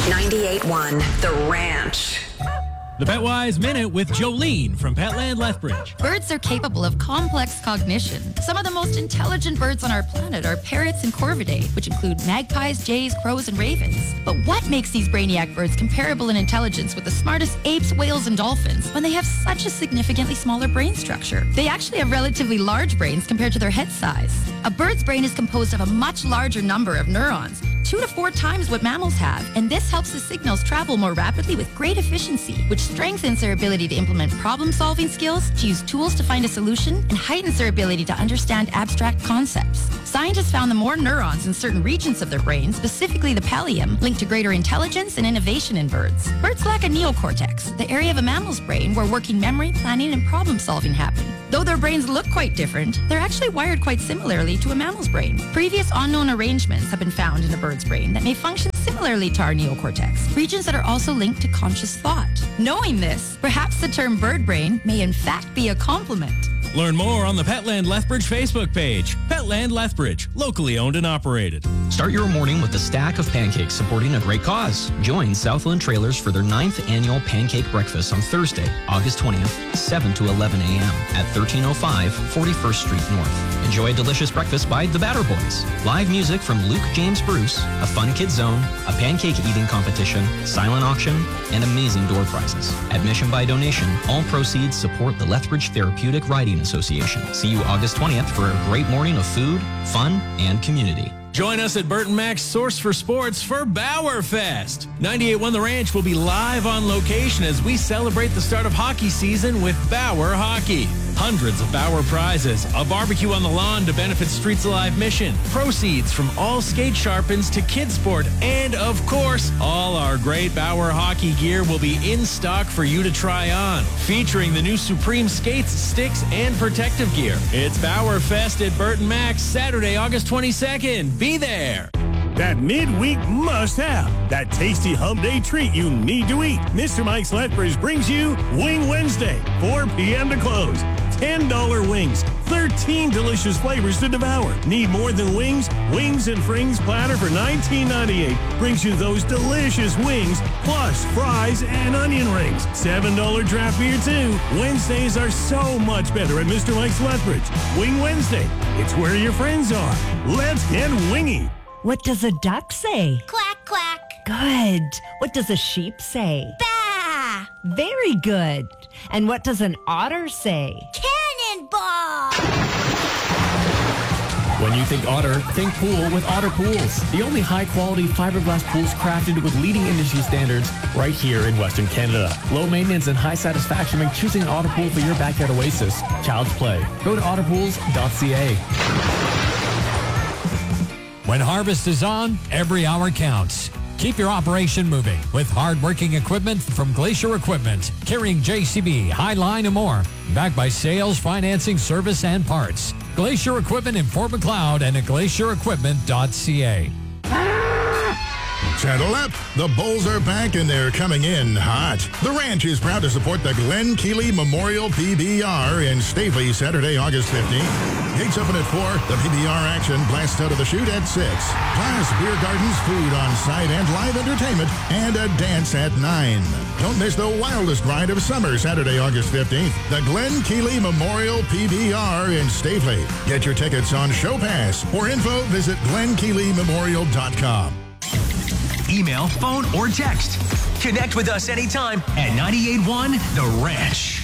98.1 The Ranch. The PetWise Minute with Jolene from Petland Lethbridge. Birds are capable of complex cognition. Some of the most intelligent birds on our planet are parrots and corvidae, which include magpies, jays, crows, and ravens. But what makes these brainiac birds comparable in intelligence with the smartest apes, whales, and dolphins when they have such a significantly smaller brain structure? They actually have relatively large brains compared to their head size. A bird's brain is composed of a much larger number of neurons, 2 to 4 times what mammals have, and this helps the signals travel more rapidly with great efficiency, which strengthens their ability to implement problem-solving skills, to use tools to find a solution, and heightens their ability to understand abstract concepts. Scientists found the more neurons in certain regions of their brain, specifically the pallium, linked to greater intelligence and innovation in birds. Birds lack a neocortex, the area of a mammal's brain where working memory, planning, and problem-solving happen. Though their brains look quite different, they're actually wired quite similarly to a mammal's brain. Previous unknown arrangements have been found in a bird's brain that may function similarly to our neocortex, regions that are also linked to conscious thought. Knowing this, perhaps the term bird brain may in fact be a compliment. Learn more on the Petland Lethbridge Facebook page. Petland Lethbridge, locally owned and operated. Start your morning with a stack of pancakes supporting a great cause. Join Southland Trailers for their 9th annual pancake breakfast on Thursday, August 20th, 7 to 11 a.m. at 1305 41st Street North. Enjoy a delicious breakfast by the Batter Boys. Live music from Luke James Bruce, a fun kids zone, a pancake eating competition, silent auction, and amazing door prizes. Admission by donation. All proceeds support the Lethbridge Therapeutic Riding Association. See you August 20th for a great morning of food, fun, and community. Join us at Burton Mac's Source for Sports for Bauer Fest. 98.1 The Ranch will be live on location as we celebrate the start of hockey season with Bauer Hockey. Hundreds of Bauer prizes, a barbecue on the lawn to benefit Streets Alive mission, proceeds from all skate sharpens to kids sport, and of course, all our great Bauer hockey gear will be in stock for you to try on, featuring the new Supreme skates, sticks, and protective gear. It's Bauer Fest at Burton Mac's, Saturday, August 22nd. Be there. That midweek must-have, that tasty hump day treat you need to eat. Mr. Mike's Lethbridge brings you Wing Wednesday, 4 p.m. to close. $10 wings, 13 delicious flavors to devour. Need more than wings? Wings and Frings platter for $19.98 brings you those delicious wings, plus fries and onion rings. $7 draft beer, too. Wednesdays are so much better at Mr. Mike's Lethbridge. Wing Wednesday, it's where your friends are. Let's get wingy. What does a duck say? Quack, quack. Good. What does a sheep say? Bah! Very good. And what does an otter say? Cannonball! When you think otter, think pool with Otter Pools. The only high-quality fiberglass pools crafted with leading industry standards right here in Western Canada. Low maintenance and high satisfaction make choosing an Otter Pool for your backyard oasis. Child's play. Go to otterpools.ca. When harvest is on, every hour counts. Keep your operation moving with hard-working equipment from Glacier Equipment, carrying JCB, Highline, and more. Backed by sales, financing, service, and parts. Glacier Equipment in Fort McLeod and at glacierequipment.ca. Saddle up. The Bulls are back and they're coming in hot. The Ranch is proud to support the Glenn Keeley Memorial PBR in Stavely, Saturday, August 15th. Gates open at 4. The PBR action blasts out of the chute at 6. Plus, beer gardens, food on site, and live entertainment, and a dance at 9. Don't miss the wildest ride of summer, Saturday, August 15th. The Glenn Keeley Memorial PBR in Stavely. Get your tickets on Show Pass. For info, visit GlennKeeleyMemorial.com. Email, phone, or text. Connect with us anytime at 98.1 The Ranch.